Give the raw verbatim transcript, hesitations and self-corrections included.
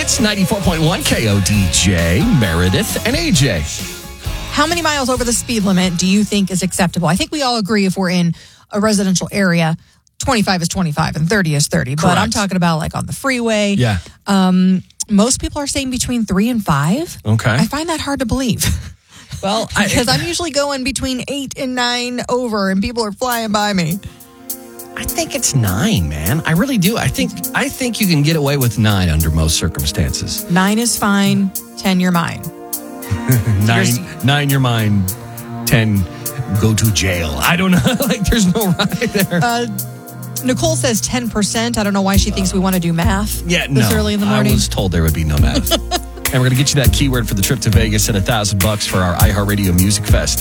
It's ninety-four point one K O D J, Meredith, and A J. How many miles over the speed limit do you think is acceptable? I think we all agree if we're in a residential area, twenty-five is twenty-five and thirty is thirty. Correct. But I'm talking about like on the freeway. Yeah. Um, most people are saying between three and five. Okay. I find that hard to believe. Well, because I, I'm usually going between eight and nine over, and people are flying by me. I think it's nine, man. I really do. I think I think you can get away with nine under most circumstances. Nine is fine. Ten, you're mine. nine, nine, you're mine. Ten, go to jail. I don't know. Like, there's no right there. Uh, Nicole says ten percent. I don't know why she thinks we want to do math. Yeah, this no. early in the morning. I was told there would be no math. And we're going to get you that keyword for the trip to Vegas at a thousand bucks for our iHeartRadio Music Fest.